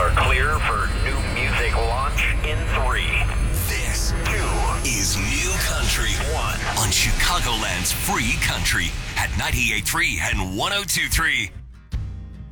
are clear for new music launch in 3. This 2 is New Country 1. on Chicagoland's Free Country at 98.3 and 102.3.